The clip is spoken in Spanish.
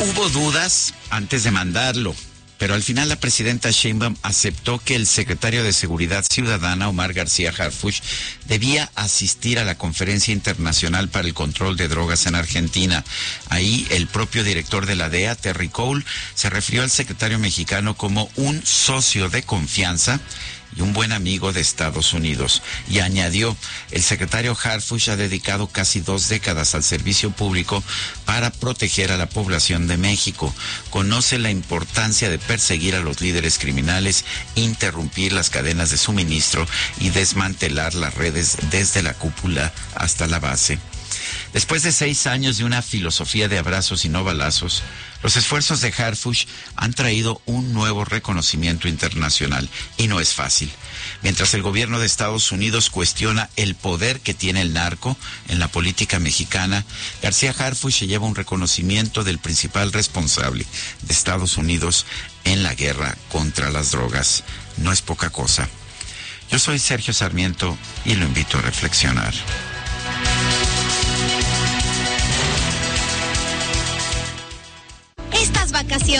Hubo dudas antes de mandarlo, pero al final la presidenta Sheinbaum aceptó que el secretario de Seguridad Ciudadana, Omar García Harfuch, debía asistir a la Conferencia Internacional para el Control de Drogas en Argentina. Ahí el propio director de la DEA, Terry Cole, se refirió al secretario mexicano como un socio de confianza y un buen amigo de Estados Unidos. Y añadió, el secretario Harfuch ha dedicado casi 2 décadas al servicio público para proteger a la población de México. Conoce la importancia de perseguir a los líderes criminales, interrumpir las cadenas de suministro y desmantelar las redes desde la cúpula hasta la base. Después de 6 años de una filosofía de abrazos y no balazos, los esfuerzos de Harfuch han traído un nuevo reconocimiento internacional y no es fácil. Mientras el gobierno de Estados Unidos cuestiona el poder que tiene el narco en la política mexicana, García Harfuch se lleva un reconocimiento del principal responsable de Estados Unidos en la guerra contra las drogas. No es poca cosa. Yo soy Sergio Sarmiento y lo invito a reflexionar. Estas vacaciones